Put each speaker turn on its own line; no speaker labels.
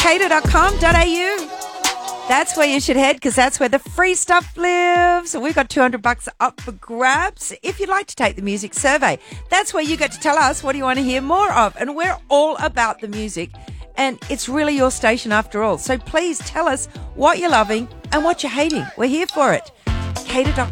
cater.com.au. That's where you should head, because that's where the free stuff lives. We've got $200 up for grabs. If you'd like to take the music survey, that's where you get to tell us what do you want to hear more of. And we're all about the music. And it's really your station after all. So please tell us what you're loving and what you're hating. We're here for it. cater.com.au.